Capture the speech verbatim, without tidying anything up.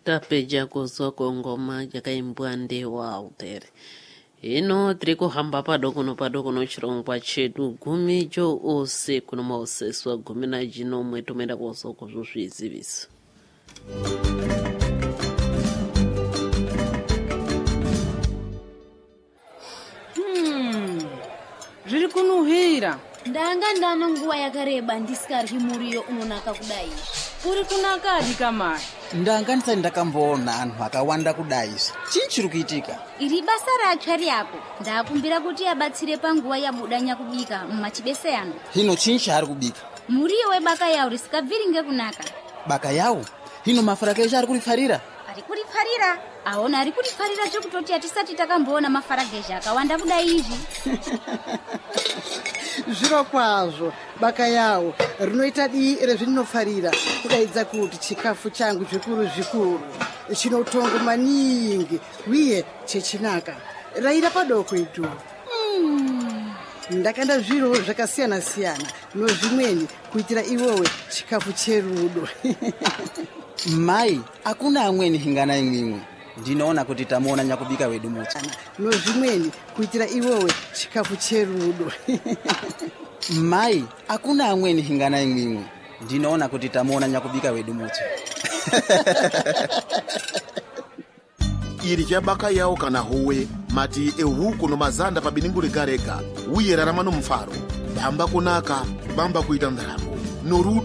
tapeja kuzwa ngoma yakaimbwa ndewa utere. Ino tiri kuhamba padokono padokono chirongwa chedu gumi jo ose kuno maoseswa gumi na jino mwe tumenda kuzwa kuzvizivisa. Hmm. Zviri kunuhira. Ndanga ndano nguwa yakareba ndisikaryi muriyo unonaka kudai. Kuri kunakadi kamai. Ndanga ndisati ndakamboona anhu akawanda kudai. Chii chiri kuitika? Iri basa ratsvari yako. Ndakumbira kuti yabatsire panguva yabudanya kubika mumachibese ano. Hino chii chari kubika? Muriyo webaka yawo risikabviri ngekunaka. Baka yawo? Hino mafara kesha ari kurifarira? Ari kurifarira? Aona ari kurifarira zvekutoti atisati takamboona mafaragesha akawanda kudai izvi. Zviro kwazvo baka yawo rinoita dii rezvinofarira kudaidza kuti chikafu changu zvikuru zvikuru chinotongo maningi uye chechinaka raira padoko itu. Mm. Ndakanda zviro zvakasiyana siyana nozvimweni kuitira iwowe chikafu cherudo. Mai, akuna amweni hingana imwimwe. Ndinoona kuti tamuona nyakubika wedu mucha. Nozvimweni kuitira iwowe chikafu cherudo. Mai, akuna amweni hingana imwimwe. Ndinoona kuti tamuona nyakubika wedu mucha. Iri chabaka yawo kana howe mati ehuku no mazanda pabiningu regarega uye raramano mfaro bamba kunaka bamba kuita ndaramo noru